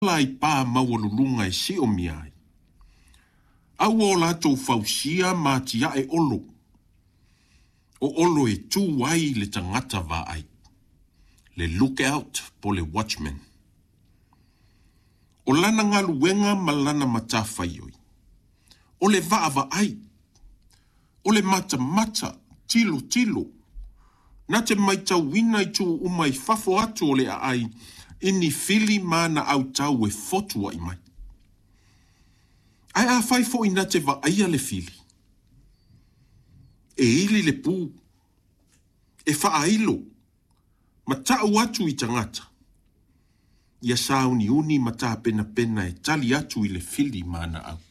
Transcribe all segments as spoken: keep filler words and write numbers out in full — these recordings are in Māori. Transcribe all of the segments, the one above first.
lai pā mawalulunga e si o miai. Au o lato fausia ma tia e olo. O olo e tu wai le tangata va ai. Le look out po le watchman. O lana ngalu wenga ma lana matafa ioi. O le vaa va ai. O le mata mata, tilo tilo. Na te maita wina i tu umai fafo atu o le ai. Ini fili mana au tau e fotua i mai. Ai a fai fo ina te va aia le fili. E ili le pū. E faa ailo. Ma tau atu i tangata. Ia sauni uni ma ta pena pena e tali atu i le fili mana au.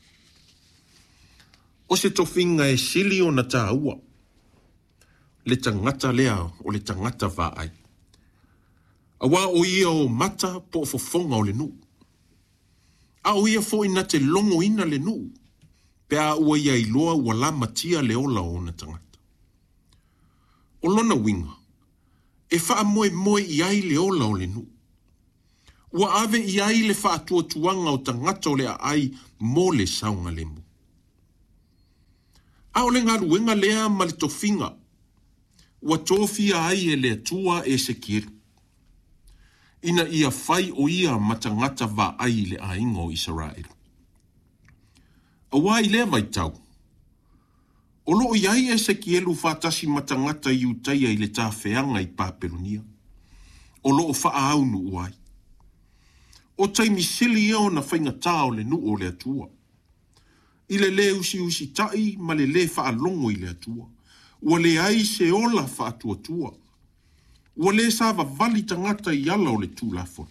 O se tofinga e sili o na ta ua. Le tangata lea o le tangata va ai. Awa o ia o mata po fofonga o le nu. A o ia fo ina te longo ina le nu. Pea ua ia iloa ua la matia le ola o na tangata. O lona winga. E faa moe moe i ai le ola o le nu. Ua ave i ai le faa tua tuanga o tangata o le ai mo le saunga le mu. A o le ngaru wenga lea ma le tofinga. Ua tofia ai e le tua e se kiru. Ina ia fai o ia matangata va ai le ainga o Israel. Awa i lea vai tau. O loo iai e se kielu fatasi matangata i utaia i le tāwheanga i Papelonia. O loo faa au nu uai. O taimi sili eo na whainga tāo le nu o le atua. I le le usi usi tai ma le le faa longo i le atua. Ua le ai se ola faa tua tua. Ua le sava vali tangata i ala o le tūlafon.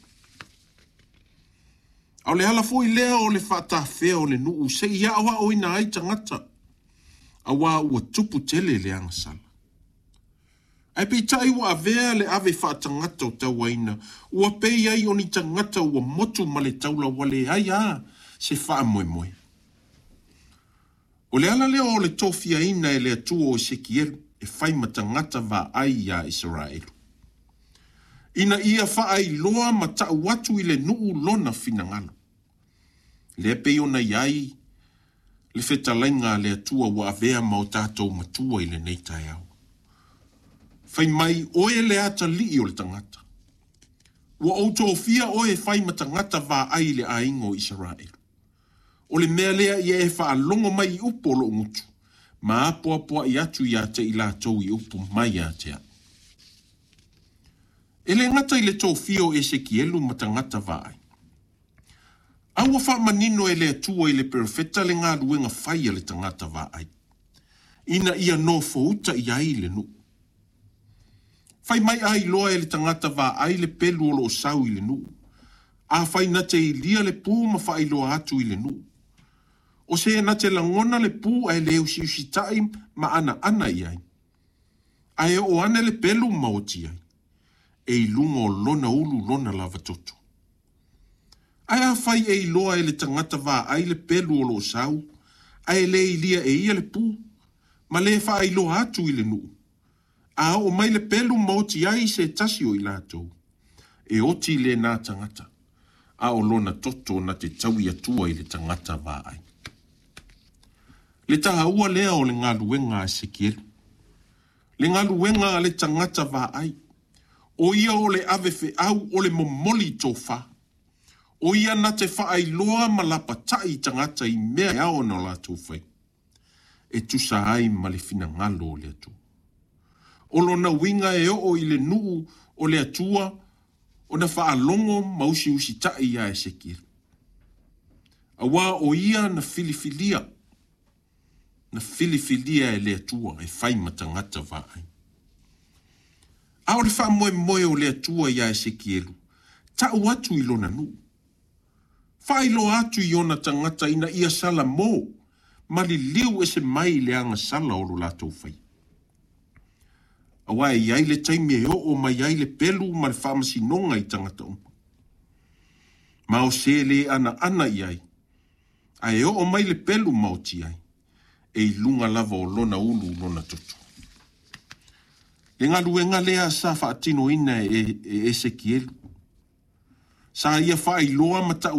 Au le hala foi lea o le whata whea o le nuu se ia awa o ina ai tangata. Awa ua tupu tele le angasala. Ai pei tai ua avea le ave whata ngata o tau aina. Ua pei ai o ni tangata ua motu ma le taula wale ai a se wha moe moe. O le ala leo o le tofia ina e le atua o se kieru e whai matangata va ai a Israelu. Ina ia faa i loa ma ta watu i le nuu lona finangalo. Le pe ona iai, le feta lainga le atua wa avea ma o tātou matua i le neitai au. Fai mai oe le ata li o le tangata. Wa auto fia oe fai ma tangata va ai le aingo Israel. O le mea lea ia e faa longo mai i upo lo ngutu. Ma apo apo i atu i ate i la tau i upo mai atea. Ele ngata i le tōwhio e se kielu matangata vai. Aua wha manino e le atua i le perfeta le ngā ruenga whaia le tangata vai. Ina ia no fouta i ai le nu. Whai mai ai loa e le tangata vai le pelu o lo sau i le nu. A whai na te i lia le pū ma whai loa atu i le nu. O se na te langona le pū ai le usi usi tai ma ana ana i ai. Ai o ana le pelu mauti ai. E ilunga o lona ulu lona lava toto. Ai a whai e iloa e le tangata vā ai le pelu o lo sau, ai le ilia e ia le pū, ma le wha iloa atu i le nu. A o mai le pelu mauti ai se tasi o i lātou. E oti le nā tangata. A o lona toto na te taui atua i le tangata vā ai. Le taha ua lea o le ngā luenga a Sekielu. Le ngā luenga a le tangata vā ai. O ia o le ave fe au o le momoli tofa. O ia na te whaai loa malapa tai tangata i mea ao na la tofai. E tusa ai ma le fina ngalo o le atua. O lona winga e o i le nuu o le atua o na whaalongo mausi usi tai ia e Sekielu. Awa o ia na filifilia. Na filifilia e le atua e whai matangata vai. Ao le wha moe moe o le atua ia e Sekielu. Ta watu i lona nu. Whai lo atu i ona tangata ina ia sala mo. Mali liu e se mai le anga sala o lo lato whai. Awa e iai le taimi e o o mai iai le pelu ma le whamasi nonga i tangata o. Ma o se le ana ana iai. A e o o mai le pelu mauti ai. E i lunga lava o lona ulu lona toto. Le ngā luenga lea sa whaatino ina e, e Esekielu. sa ia whai loa mata